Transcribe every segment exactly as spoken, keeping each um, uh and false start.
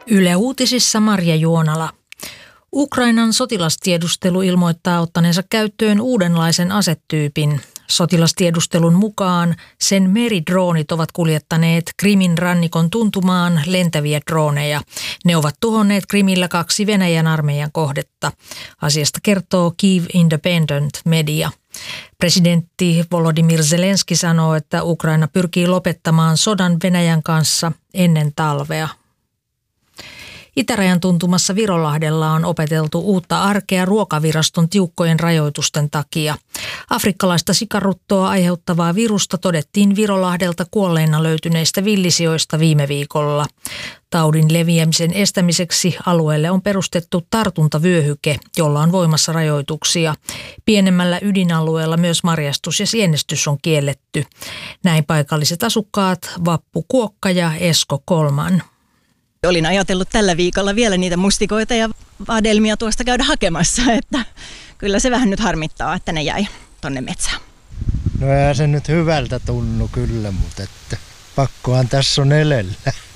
Yle Uutisissa Marja Juonala. Ukrainan sotilastiedustelu ilmoittaa ottaneensa käyttöön uudenlaisen asetyypin. Sotilastiedustelun mukaan sen meridroonit ovat kuljettaneet Krimin rannikon tuntumaan lentäviä drooneja. Ne ovat tuhonneet Krimillä kaksi Venäjän armeijan kohdetta. Asiasta kertoo Kyiv Independent Media. Presidentti Volodymyr Zelenski sanoo, että Ukraina pyrkii lopettamaan sodan Venäjän kanssa ennen talvea. Itärajan tuntumassa Virolahdella on opeteltu uutta arkea ruokaviraston tiukkojen rajoitusten takia. Afrikkalaista sikaruttoa aiheuttavaa virusta todettiin Virolahdelta kuolleina löytyneistä villisijoista viime viikolla. Taudin leviämisen estämiseksi alueelle on perustettu tartuntavyöhyke, jolla on voimassa rajoituksia. Pienemmällä ydinalueella myös marjastus ja sienestys on kielletty. Näin paikalliset asukkaat Vappu Kuokka ja Esko Kolman. Olin ajatellut tällä viikolla vielä niitä mustikoita ja vadelmia tuosta käydä hakemassa, että kyllä se vähän nyt harmittaa, että ne jäi tonne metsään. No eihän se nyt hyvältä tunnu kyllä, mutta että pakkohan tässä on elellä.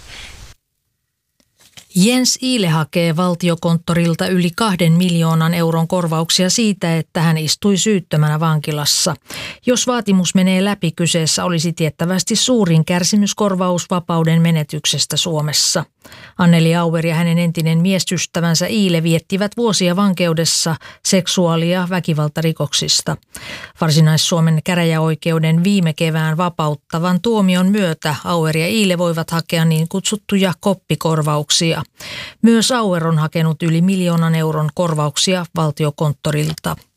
Jens Iile hakee valtiokonttorilta yli kahden miljoonan euron korvauksia siitä, että hän istui syyttömänä vankilassa. Jos vaatimus menee läpi, kyseessä olisi tiettävästi suurin kärsimyskorvaus vapauden menetyksestä Suomessa. Anneli Auer ja hänen entinen miesystävänsä Iile viettivät vuosia vankeudessa seksuaali- ja väkivaltarikoksista. Varsinais-Suomen käräjäoikeuden viime kevään vapauttavan tuomion myötä Auer ja Iile voivat hakea niin kutsuttuja koppikorvauksia. Myös Auer on hakenut yli miljoonan euron korvauksia valtiokonttorilta.